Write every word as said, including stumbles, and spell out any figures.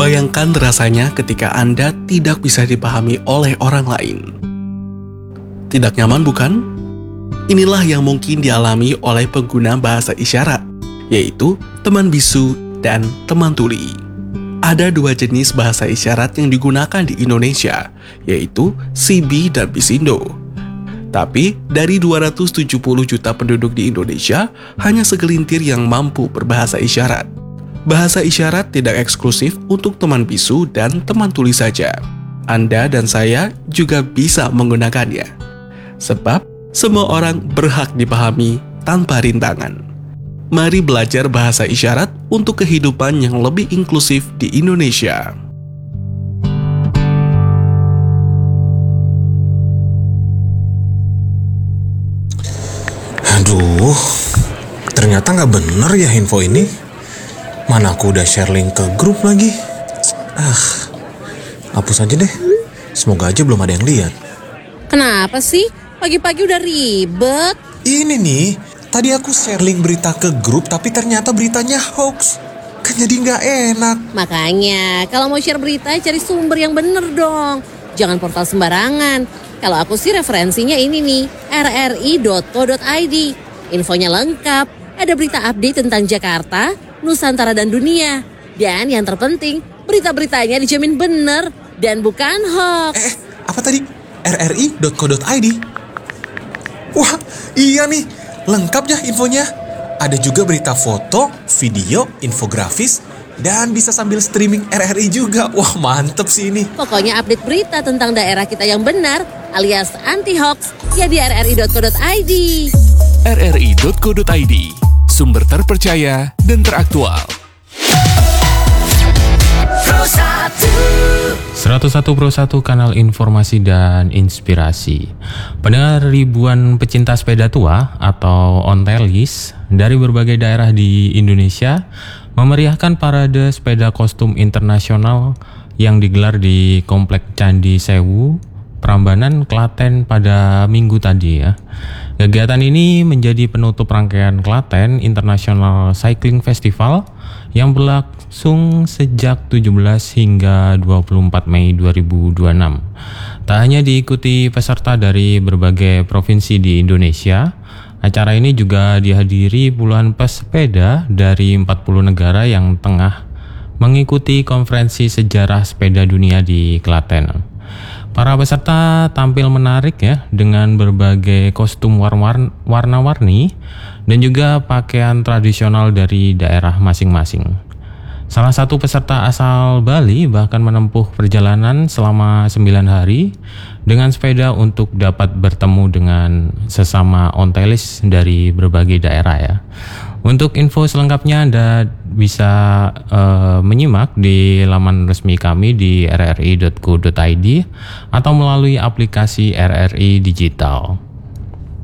Bayangkan rasanya ketika Anda tidak bisa dipahami oleh orang lain. Tidak nyaman bukan? Inilah yang mungkin dialami oleh pengguna bahasa isyarat, yaitu teman bisu dan teman tuli. Ada dua jenis bahasa isyarat yang digunakan di Indonesia, yaitu Sibi dan Bisindo. Tapi, dari dua ratus tujuh puluh juta penduduk di Indonesia, hanya segelintir yang mampu berbahasa isyarat. Bahasa isyarat tidak eksklusif untuk teman bisu dan teman tuli saja. Anda dan saya juga bisa menggunakannya. Sebab, semua orang berhak dipahami tanpa rintangan. Mari belajar bahasa isyarat untuk kehidupan yang lebih inklusif di Indonesia. Aduh, ternyata nggak bener ya info ini. Mana aku udah share link ke grup lagi. Ah, hapus aja deh. Semoga aja belum ada yang lihat. Kenapa sih? Pagi-pagi udah ribet. Ini nih, tadi aku share link berita ke grup tapi ternyata beritanya hoax. Kan jadi nggak enak. Makanya, kalau mau share berita cari sumber yang bener dong. Jangan portal sembarangan. Kalau aku sih referensinya ini nih, r r i dot co dot i d. Infonya lengkap, ada berita update tentang Jakarta, Nusantara dan dunia. Dan yang terpenting, berita-beritanya dijamin bener dan bukan hoax. Eh, apa tadi? r r i dot co dot i d. Wah, iya nih, lengkap ya infonya. Ada juga berita foto, video, infografis, dan bisa sambil streaming R R I juga. Wah, mantep sih ini. Pokoknya update berita tentang daerah kita yang benar, alias anti-hoax, ya di r r i dot co dot i d. r r i dot co dot i d, sumber terpercaya dan teraktual. seratus satu Pro satu, kanal informasi dan inspirasi. Pendengar, ribuan pecinta sepeda tua atau ontelis dari berbagai daerah di Indonesia memeriahkan parade sepeda kostum internasional yang digelar di Komplek Candi Sewu, Prambanan, Klaten pada minggu tadi ya. Kegiatan ini menjadi penutup rangkaian Klaten International Cycling Festival yang berlangsung sejak tujuh belas hingga dua puluh empat Mei dua ribu dua puluh enam. Tak hanya diikuti peserta dari berbagai provinsi di Indonesia, acara ini juga dihadiri puluhan pesepeda dari empat puluh negara yang tengah mengikuti konferensi sejarah sepeda dunia di Klaten. Para peserta tampil menarik ya dengan berbagai kostum warna-warni dan juga pakaian tradisional dari daerah masing-masing. Salah satu peserta asal Bali bahkan menempuh perjalanan selama sembilan hari dengan sepeda untuk dapat bertemu dengan sesama ontelis dari berbagai daerah ya. Untuk info selengkapnya Anda bisa uh, menyimak di laman resmi kami di r r i dot co dot i d atau melalui aplikasi R R I Digital.